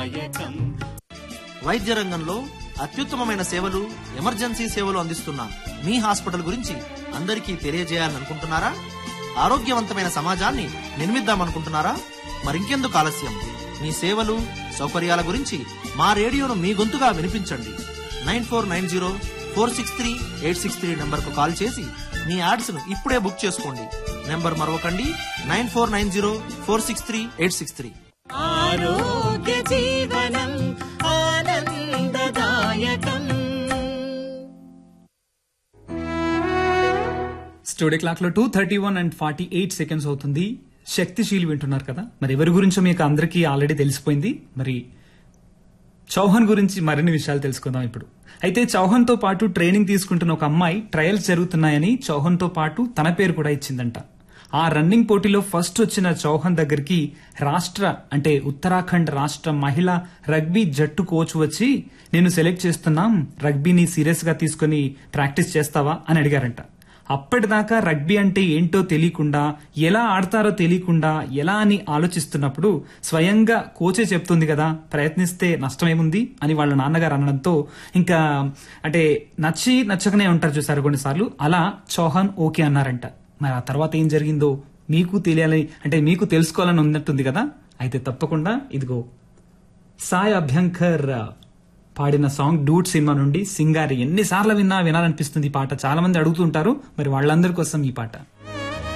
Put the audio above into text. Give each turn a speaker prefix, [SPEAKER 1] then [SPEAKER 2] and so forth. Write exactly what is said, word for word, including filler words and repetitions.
[SPEAKER 1] ఆనందదాయకం.
[SPEAKER 2] వైద్య రంగంలో అత్యుత్తమమైన సేవలు, ఎమర్జెన్సీ సేవలు అందిస్తున్న మీ హాస్పిటల్ గురించి అందరికీ తెలియజేయాలనుకుంటున్నారా? ఆరోగ్యవంతమైన సమాజాన్ని నిర్మిద్దామనుకుంటున్నారా? మరింకెందుకు ఆలస్యం? మీ సేవలు, సౌకర్యాల గురించి మా రేడియోను మీ గొంతుగా వినిపించండి. Nine four nine zero four six three eight six three number కు కాల్ చేసి మీ యాడ్స్ ను ఇప్పుడే బుక్ చేసుకోండి. Number మరొకండి, nine four nine zero four six three eight six three.
[SPEAKER 1] ఆరోగ్య జీవనం ఆనందదాయకం.
[SPEAKER 3] స్టూడియో క్లాక్ లో two thirty one and forty eight seconds అవుతుంది. శక్తిశీలి వింటున్నారు కదా, మరి ఎవరి గురించో మీకు అందరికీ ఆల్రెడీ తెలిసిపోయింది. మరి చౌహాన్ గురించి మరిన్ని విషయాలు తెలుసుకుందాం ఇప్పుడు. అయితే చౌహాన్ తో పాటు ట్రైనింగ్ తీసుకుంటున్న ఒక అమ్మాయి ట్రయల్స్ జరుగుతున్నాయని చౌహాన్ తో పాటు తన పేరు కూడా ఇచ్చిందంట. ఆ రన్నింగ్ పోటీలో ఫస్ట్ వచ్చిన చౌహాన్ దగ్గరికి రాష్ట్ర అంటే ఉత్తరాఖండ్ రాష్ట్ర మహిళా రగ్బీ జట్టు కోచ్ వచ్చి, నేను సెలెక్ట్ చేస్తున్నాం, రగ్బీని సీరియస్ గా తీసుకుని ప్రాక్టీస్ చేస్తావా అని అడిగారంట. అప్పటిదాకా రగ్బీ అంటే ఏంటో తెలియకుండా, ఎలా ఆడతారో తెలియకుండా, ఎలా అని ఆలోచిస్తున్నప్పుడు స్వయంగా కోచే చెప్తుంది కదా, ప్రయత్నిస్తే నష్టమేముంది అని వాళ్ళ నాన్నగారు అనడంతో ఇంకా అంటే నచ్చి నచ్చకనే ఉంటారు చూసారు కొన్నిసార్లు, అలా చౌహాన్ ఓకే అన్నారంట. మరి ఆ తర్వాత ఏం జరిగిందో మీకు తెలియాలి అంటే మీకు తెలుసుకోవాలని ఉన్నట్టుంది కదా. అయితే తప్పకుండా ఇదిగో సాయి అభ్యంకర్ పాడిన సాంగ్ డూడ్ సినిమా నుండి సింగారి. ఎన్నిసార్లు విన్నా వినాలనిపిస్తుంది ఈ పాట. చాలా మంది అడుగుతుంటారు, మరి వాళ్ళందరి కోసం ఈ పాట.